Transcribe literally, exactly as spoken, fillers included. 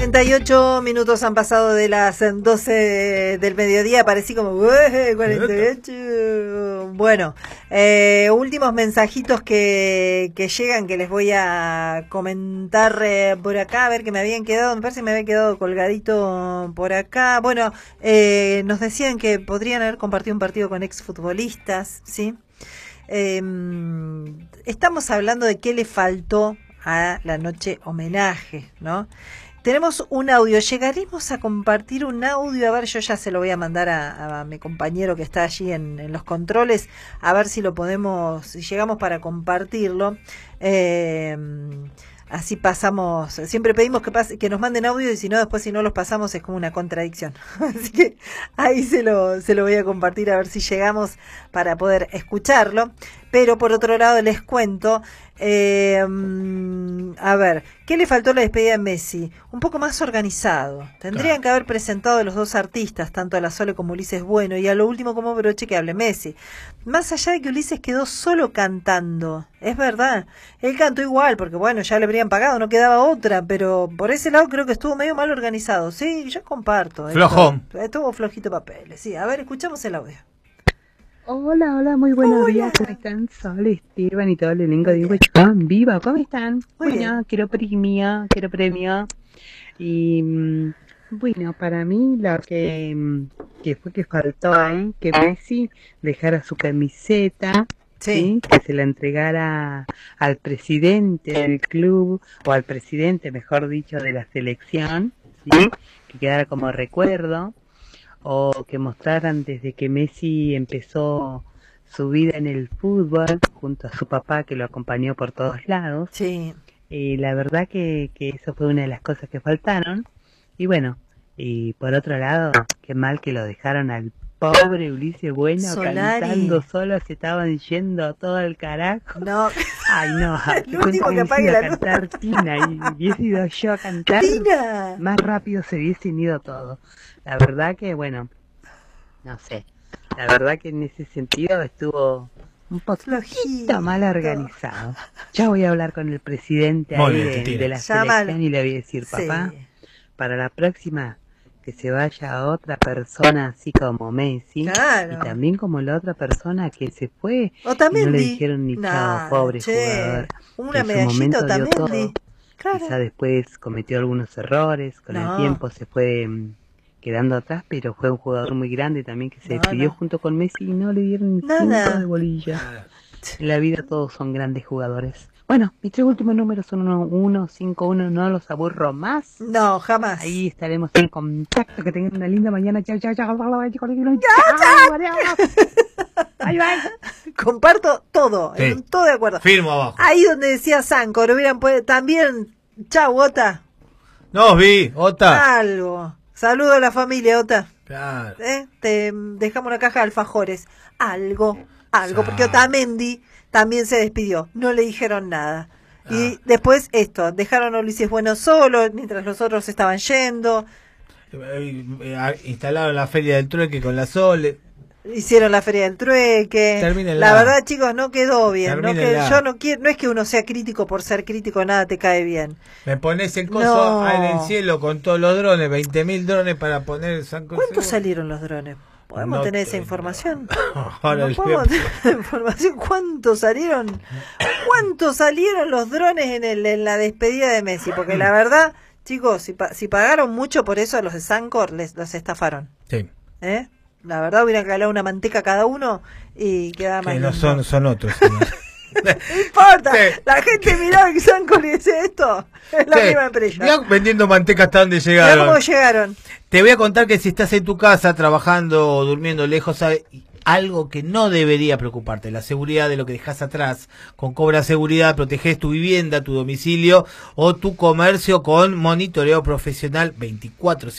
treinta y ocho minutos han pasado de las doce del mediodía, parecí como cuarenta y ocho. Bueno, eh, últimos mensajitos que, que llegan, que les voy a comentar eh, por acá, a ver que me habían quedado, me parece que me había quedado colgadito por acá. Bueno, eh, nos decían que podrían haber compartido un partido con exfutbolistas, ¿sí? Eh, estamos hablando de qué le faltó a la noche homenaje, ¿no? Tenemos un audio, llegaremos a compartir un audio, a ver, yo ya se lo voy a mandar a, a mi compañero que está allí en, en los controles, a ver si lo podemos, si llegamos para compartirlo. Eh, así pasamos, siempre pedimos que pase, que nos manden audio y si no, después si no los pasamos es como una contradicción. Así que ahí se lo, se lo voy a compartir a ver si llegamos para poder escucharlo. Pero por otro lado les cuento, eh, a ver, ¿qué le faltó a la despedida de Messi? Un poco más organizado. Tendrían claro. que haber presentado a los dos artistas, tanto a la Sole como Ulises Bueno, y a lo último como broche que hable Messi. Más allá de que Ulises quedó solo cantando, es verdad, él cantó igual, porque bueno, ya le habrían pagado, no quedaba otra, pero por ese lado creo que estuvo medio mal organizado. Sí, yo comparto. Flojón. Esto, estuvo flojito papeles, sí. A ver, escuchamos el audio. Hola, hola, muy buenos hola. días, ¿cómo están? Sol, Esteban y todo el elenco de Huachán, viva, ¿cómo están? Muy bueno, bien. quiero premio, quiero premio. Y bueno, para mí lo que, que fue que faltó ahí, que Messi dejara su camiseta, sí. ¿sí? Que se la entregara al presidente del club, o al presidente, mejor dicho, de la selección, ¿sí? Que quedara como recuerdo. O que mostraran desde que Messi empezó su vida en el fútbol, junto a su papá que lo acompañó por todos lados. Sí. Y la verdad que, que eso fue una de las cosas que faltaron. Y bueno, y por otro lado, qué mal que lo dejaron al pobre Ulises Bueno Solari. Cantando solo, se estaban yendo todo el carajo. No. Ay, no, el último que apague la luz. A cantar Tina, y hubiese ido yo a cantar, Tina. Más rápido se hubiesen ido todo. La verdad que, bueno, no sé, la verdad que en ese sentido estuvo un poquito mal organizado. Ya voy a hablar con el presidente ahí de, de la selección y le voy a decir, papá, sí. para la próxima que se vaya otra persona así como Messi, claro. y también como la otra persona que se fue, o también y no le dijeron ni chao, pobre che, jugador, una que en su momento dio todo, claro. quizá después cometió algunos errores, con no. el tiempo se fue quedando atrás, pero fue un jugador muy grande también que se no, despidió no. junto con Messi y no le dieron ni cinco de bolilla. Nada. En la vida todos son grandes jugadores. Bueno, mis tres últimos números son uno, cinco, uno, no los aburro más. No, jamás. Ahí estaremos en contacto, que tengan una linda mañana. Chao, chao, chao. ¡Chao, chao! Ahí va. Comparto todo, sí. en todo de acuerdo. Firmo abajo. Ahí donde decía Sanco, lo hubieran podido también. Chao, Ota. No vi, Ota. Algo. Saludo a la familia, Ota. Claro. ¿Eh? Te dejamos una caja de alfajores. Algo, algo, claro. porque Otamendi también se despidió. No le dijeron nada. Ah. Y después esto, dejaron a Ulises Bueno solo, mientras los otros estaban yendo. Instalaron la feria del trueque con la Sole. Hicieron la feria del trueque. Termínenla. La verdad, chicos, no quedó bien. No que, yo no quiero, no es que uno sea crítico por ser crítico, nada te cae bien. Me pones el coso no. en el cielo con todos los drones, veinte mil drones para poner San ¿Cuántos seguro? salieron los drones? ¿Podemos no tener esa información? Ahora ¿No podemos tener esa información? ¿Cuántos salieron? ¿Cuántos salieron los drones en, el, en la despedida de Messi? Porque la verdad, chicos, si, si pagaron mucho por eso a los de Sancor, les los estafaron. Sí. ¿Eh? La verdad hubieran calado una manteca cada uno y quedaba más. Que no lindo. son, son otros. No importa, sí. La gente miraba que Sancor y decía esto. Es la sí. misma empresa. Mirá vendiendo manteca hasta donde llegaron. Mirá cómo llegaron. Te voy a contar que si estás en tu casa trabajando o durmiendo lejos, hay algo que no debería preocuparte, la seguridad de lo que dejas atrás. Con Cobra Seguridad proteges tu vivienda, tu domicilio o tu comercio con monitoreo profesional veinticuatro